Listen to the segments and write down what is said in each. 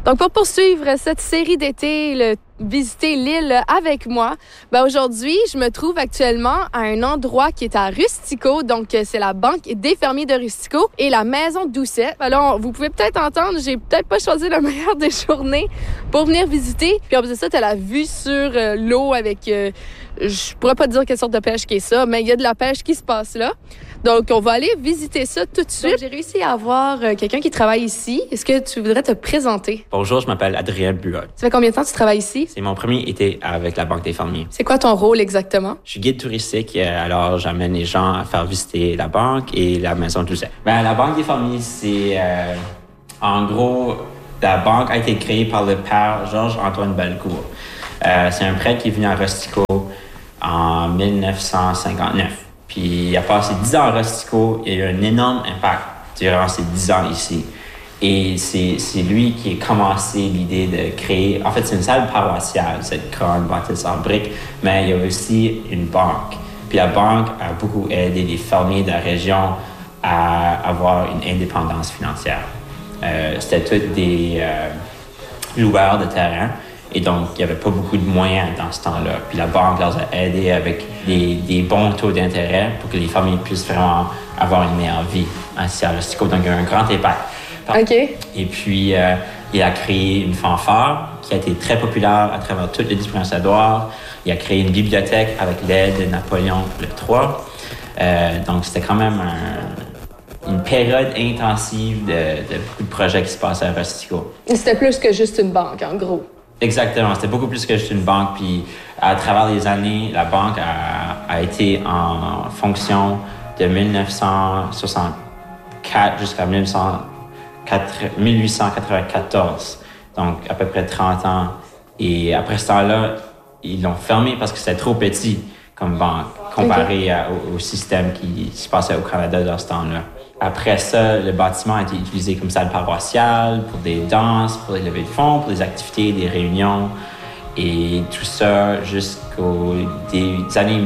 Donc, pour poursuivre cette série d'été, visiter l'île avec moi, aujourd'hui, je me trouve actuellement à un endroit qui est à Rustico. Donc, c'est la Banque des fermiers de Rustico et la Maison Doucet. Alors, vous pouvez peut-être entendre, j'ai peut-être pas choisi la meilleure des journées pour venir visiter. Puis, après ça, tu as la vue sur l'eau avec... je pourrais pas dire quelle sorte de pêche qui est ça, mais il y a de la pêche qui se passe là. Donc, on va aller visiter ça tout de suite. Donc, j'ai réussi à avoir quelqu'un qui travaille ici. Est-ce que tu voudrais te présenter? Bonjour, je m'appelle Adrien Buol. Ça fait combien de temps que tu travailles ici? C'est mon premier été avec la Banque des fermiers. C'est quoi ton rôle exactement? Je suis guide touristique, alors j'amène les gens à faire visiter la banque et la Maison Doucet. La Banque des fermiers, c'est... en gros, la banque a été créée par le père Georges-Antoine Bellecour. C'est un prêtre qui est venu à Rustico en 1959. Puis il a passé 10 ans à Rustico. Il y a eu un énorme impact durant ces 10 ans ici. Et c'est lui qui a commencé l'idée de créer... En fait, c'est une salle paroissiale, cette grande bâtisse en briques, mais il y a aussi une banque. Puis la banque a beaucoup aidé les fermiers de la région à avoir une indépendance financière. C'était tous des loueurs de terrain. Et donc, il n'y avait pas beaucoup de moyens dans ce temps-là. Puis la banque leur a aidé avec des bons taux d'intérêt pour que les familles puissent vraiment avoir une meilleure vie ici à Rustico. Donc, il y a eu un grand impact. OK. Et puis, il a créé une fanfare qui a été très populaire à travers toute l'île du Prince-Édouard. Il a créé une bibliothèque avec l'aide de Napoléon III. Donc, c'était quand même une période intensive de beaucoup de projets qui se passaient à Rustico. C'était plus que juste une banque, en gros. Exactement, c'était beaucoup plus que juste une banque. Puis à travers les années, la banque a été en fonction de 1964 jusqu'à 1894. Donc à peu près 30 ans. Et après ce temps-là, ils l'ont fermé parce que c'était trop petit comme banque comparé au système qui se passait au Canada dans ce temps-là. Après ça, le bâtiment a été utilisé comme salle paroissiale, pour des danses, pour des levées de fonds, pour des activités, des réunions. Et tout ça jusqu'aux années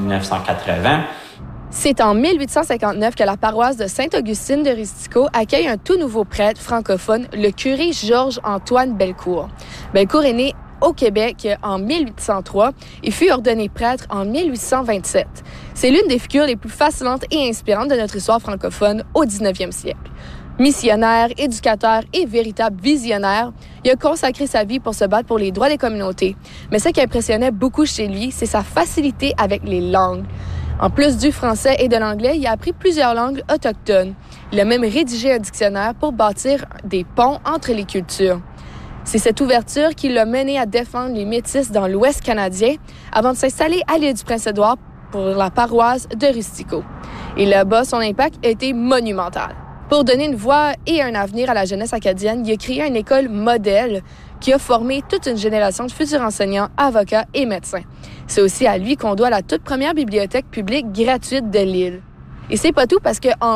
1980. C'est en 1859 que la paroisse de Sainte-Augustine de Rustico accueille un tout nouveau prêtre francophone, le curé Georges-Antoine Bellecour. Bellecour est né au Québec en 1803 et fut ordonné prêtre en 1827. C'est l'une des figures les plus fascinantes et inspirantes de notre histoire francophone au 19e siècle. Missionnaire, éducateur et véritable visionnaire, il a consacré sa vie pour se battre pour les droits des communautés. Mais ce qui impressionnait beaucoup chez lui, c'est sa facilité avec les langues. En plus du français et de l'anglais, il a appris plusieurs langues autochtones. Il a même rédigé un dictionnaire pour bâtir des ponts entre les cultures. C'est cette ouverture qui l'a mené à défendre les Métis dans l'Ouest canadien avant de s'installer à l'île du Prince-Édouard pour la paroisse de Rustico. Et là-bas, son impact a été monumental. Pour donner une voix et un avenir à la jeunesse acadienne, il a créé une école modèle qui a formé toute une génération de futurs enseignants, avocats et médecins. C'est aussi à lui qu'on doit la toute première bibliothèque publique gratuite de l'île. Et c'est pas tout parce qu'en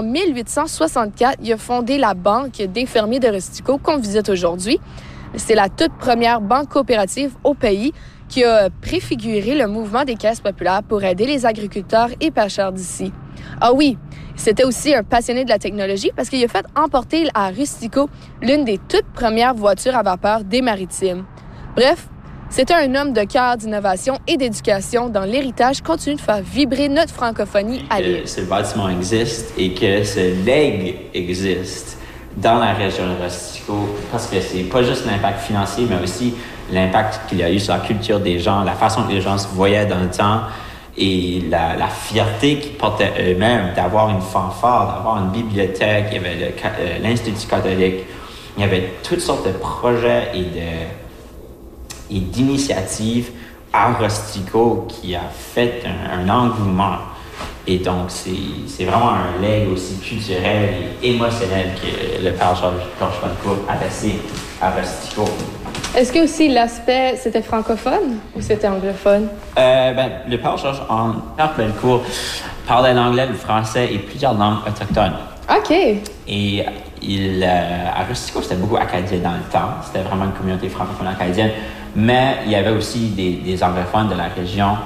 1864, il a fondé la Banque des fermiers de Rustico qu'on visite aujourd'hui. C'est la toute première banque coopérative au pays qui a préfiguré le mouvement des caisses populaires pour aider les agriculteurs et pêcheurs d'ici. Ah oui, c'était aussi un passionné de la technologie parce qu'il a fait emporter à Rustico l'une des toutes premières voitures à vapeur des Maritimes. Bref, c'était un homme de cœur d'innovation et d'éducation dont l'héritage continue de faire vibrer notre francophonie à l'île. Que ce bâtiment existe et que ce legs existe dans la région de Rustico, parce que c'est pas juste l'impact financier, mais aussi l'impact qu'il y a eu sur la culture des gens, la façon que les gens se voyaient dans le temps et la fierté qu'ils portaient eux-mêmes d'avoir une fanfare, d'avoir une bibliothèque. Il y avait l'Institut catholique, il y avait toutes sortes de projets et d'initiatives à Rustico qui a fait un engouement. Et donc, c'est vraiment un legs aussi culturel et émotionnel que le père Georges Bellecour a laissé à Rustico. Est-ce que aussi l'aspect, c'était francophone ou c'était anglophone? Le père Georges Bellecour parlait l'anglais, le français et plusieurs langues autochtones. OK. Et à Rustico, c'était beaucoup acadien dans le temps. C'était vraiment une communauté francophone acadienne. Mais il y avait aussi des anglophones de la région.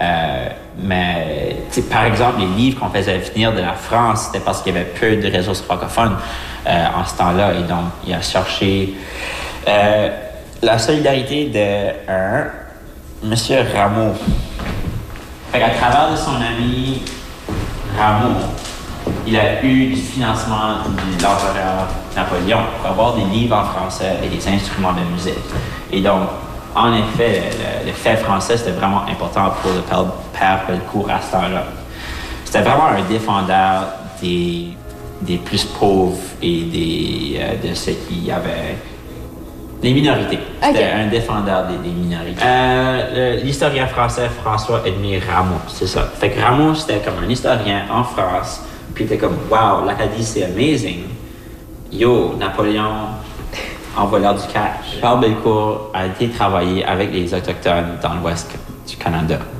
Mais par exemple, les livres qu'on faisait venir de la France, c'était parce qu'il y avait peu de ressources francophones en ce temps-là. Et donc, il a cherché La solidarité de Monsieur Rameau. À travers de son ami Rameau, il a eu du financement de l'empereur Napoléon pour avoir des livres en français et des instruments de musique. Et donc, en effet, le fait français, c'était vraiment important pour le père Bellecourt à ce temps-là. C'était vraiment un défendeur des plus pauvres et de ceux qui avaient les minorités. C'était un défendeur des minorités. L'historien français François-Edmé Rameau, c'est ça. Fait que Rameau, c'était comme un historien en France, puis il était comme « Wow, l'Acadie, c'est amazing. Yo, Napoléon, envoleur du cash. » Charles Bellecourt a été travailler avec les Autochtones dans l'ouest du Canada.